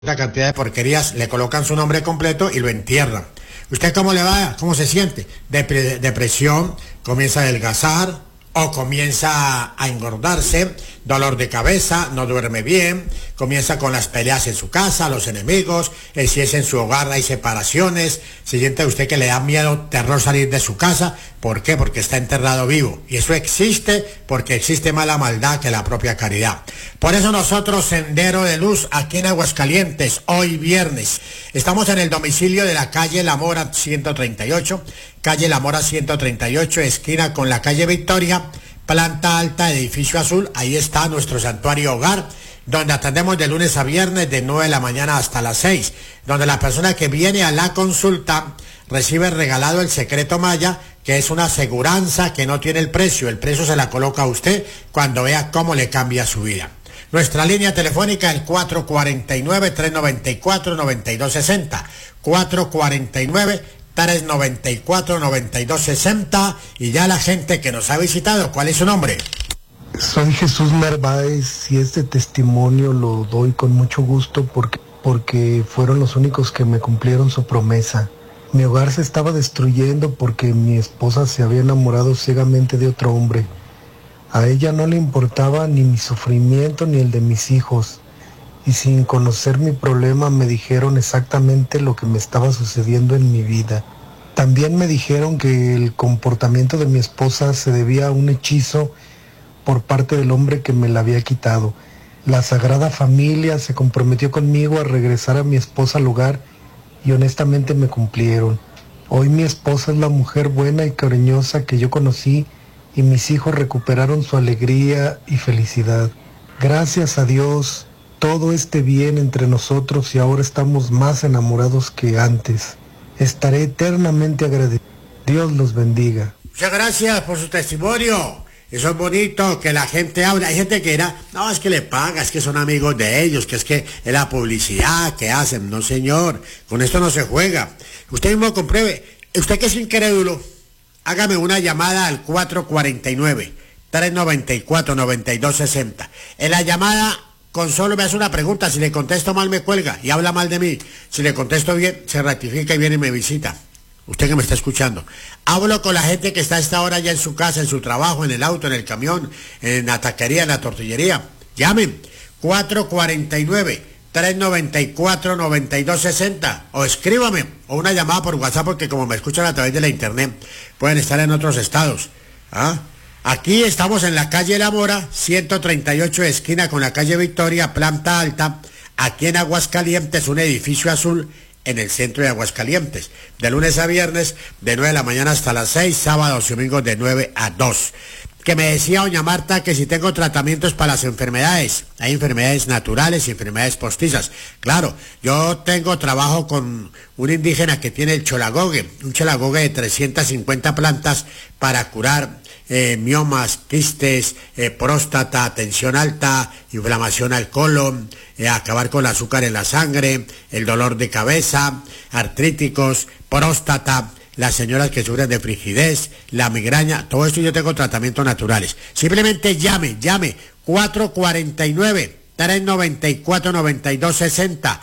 Una cantidad de porquerías, le colocan su nombre completo y lo entierran. ¿Usted cómo le va? ¿Cómo se siente? Depresión, comienza a adelgazar o comienza a engordarse, dolor de cabeza, no duerme bien, comienza con las peleas en su casa, los enemigos, si es en su hogar hay separaciones, se siente usted que le da miedo, terror salir de su casa. ¿Por qué? Porque está enterrado vivo. Y eso existe porque existe más la maldad que la propia caridad. Por eso nosotros, Sendero de Luz, aquí en Aguascalientes, hoy viernes, estamos en el domicilio de la calle La Mora 138, calle La Mora 138, esquina con la calle Victoria, planta alta, edificio azul. Ahí está nuestro santuario hogar, donde atendemos de lunes a viernes de 9 de la mañana hasta las 6, donde la persona que viene a la consulta recibe regalado el secreto maya, que es una aseguranza que no tiene el precio se la coloca a usted cuando vea cómo le cambia su vida. Nuestra línea telefónica es el 449-394-9260, 449-394-9260, y ya la gente que nos ha visitado, ¿cuál es su nombre? Soy Jesús Narváez y este testimonio lo doy con mucho gusto porque fueron los únicos que me cumplieron su promesa. Mi hogar se estaba destruyendo porque mi esposa se había enamorado ciegamente de otro hombre. A ella no le importaba ni mi sufrimiento ni el de mis hijos. Y sin conocer mi problema me dijeron exactamente lo que me estaba sucediendo en mi vida. También me dijeron que el comportamiento de mi esposa se debía a un hechizo por parte del hombre que me la había quitado. La Sagrada Familia se comprometió conmigo a regresar a mi esposa al hogar y honestamente me cumplieron. Hoy mi esposa es la mujer buena y cariñosa que yo conocí y mis hijos recuperaron su alegría y felicidad. Gracias a Dios, todo esté bien entre nosotros y ahora estamos más enamorados que antes. Estaré eternamente agradecido. Dios los bendiga. Muchas gracias por su testimonio. Eso es bonito, que la gente habla. Hay gente que dirá, no, es que le paga, es que son amigos de ellos, que es la publicidad que hacen. No, señor, con esto no se juega. Usted mismo compruebe. Usted que es incrédulo, hágame una llamada al 449-394-9260. En la llamada, con solo me hace una pregunta. Si le contesto mal, me cuelga y habla mal de mí. Si le contesto bien, se rectifica y viene y me visita. Usted que me está escuchando, hablo con la gente que está a esta hora ya en su casa, en su trabajo, en el auto, en el camión, en la taquería, en la tortillería. Llamen 449-394-9260 o escríbame o una llamada por WhatsApp, porque como me escuchan a través de la internet, pueden estar en otros estados. Aquí estamos en la calle La Mora 138, esquina con la calle Victoria, planta alta, aquí en Aguascalientes, un edificio azul en el centro de Aguascalientes, de lunes a viernes, de 9 de la mañana hasta las 6, sábados y domingos de 9 a 2. Que me decía doña Marta que si tengo tratamientos para las enfermedades, hay enfermedades naturales y enfermedades postizas. Claro, yo trabajo con un indígena que tiene el cholagogue, un cholagogue de 350 plantas para curar miomas, quistes, próstata, tensión alta, inflamación al colon, acabar con el azúcar en la sangre, el dolor de cabeza, artríticos, próstata, las señoras que sufren de frigidez, la migraña, todo esto yo tengo tratamientos naturales. Simplemente llame, 449-394-9260,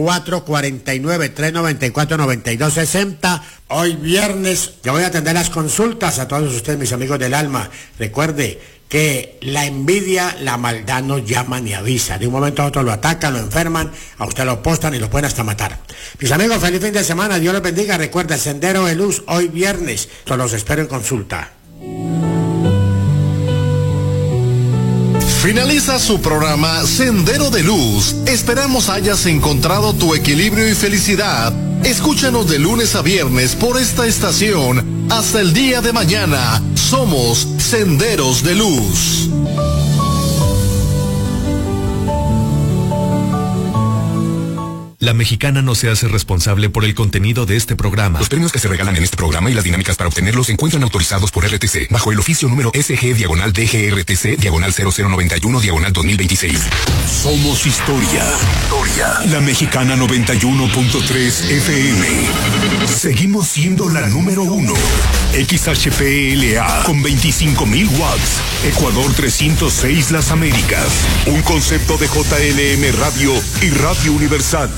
449-394-9260. Hoy viernes yo voy a atender las consultas a todos ustedes, mis amigos del alma. Recuerde que la envidia, la maldad no llama ni avisa. De un momento a otro lo atacan, lo enferman, a usted lo postan y lo pueden hasta matar. Mis amigos, feliz fin de semana, Dios les bendiga. Recuerda, Sendero de Luz, hoy viernes. Los espero en consulta. Finaliza su programa Sendero de Luz. Esperamos hayas encontrado tu equilibrio y felicidad. Escúchanos de lunes a viernes por esta estación. Hasta el día de mañana. Somos Senderos de Luz. La Mexicana no se hace responsable por el contenido de este programa. Los premios que se regalan en este programa y las dinámicas para obtenerlos se encuentran autorizados por RTC, bajo el oficio número SG-DGRTC-00191-2026. Somos historia. La Mexicana 91.3 FM. Seguimos siendo la número 1. XHPLA con 25.000 watts. Ecuador 306 Las Américas. Un concepto de JLM Radio y Radio Universal.